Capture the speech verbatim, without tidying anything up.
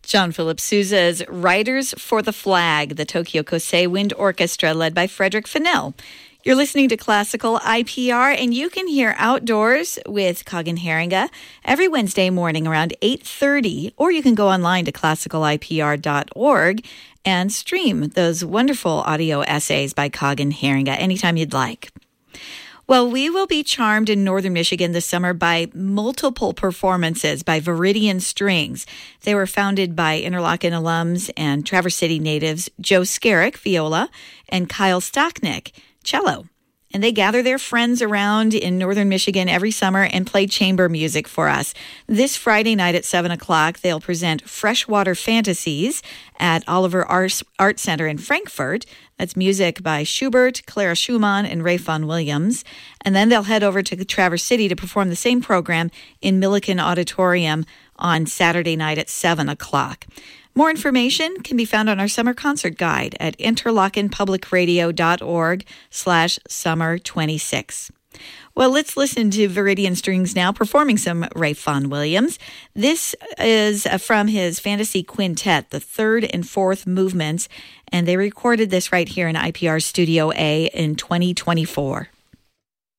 John Philip Sousa's Riders for the Flag, the Tokyo Kosei Wind Orchestra led by Frederick Fennell. You're listening to Classical I P R, and you can hear Outdoors with Kagan Haringa every Wednesday morning around eight thirty, or you can go online to classical I P R dot org and stream those wonderful audio essays by Kagan Haringa anytime you'd like. Well, we will be charmed in northern Michigan this summer by multiple performances by Viridian Strings. They were founded by Interlochen alums and Traverse City natives Joe Skerrick, viola, and Kyle Stocknick, cello. And they gather their friends around in northern Michigan every summer and play chamber music for us. This Friday night at seven o'clock, they'll present Freshwater Fantasies at Oliver Art Center in Frankfurt. That's music by Schubert, Clara Schumann, and Ray Vaughan Williams. And then they'll head over to Traverse City to perform the same program in Milliken Auditorium on Saturday night at seven o'clock. More information can be found on our summer concert guide at interlochenpublicradio.org slash summer 26. Well, let's listen to Viridian Strings now performing some Ray Vaughan Williams. This is from his Fantasy Quintet, the third and fourth movements, and they recorded this right here in I P R Studio A in twenty twenty-four.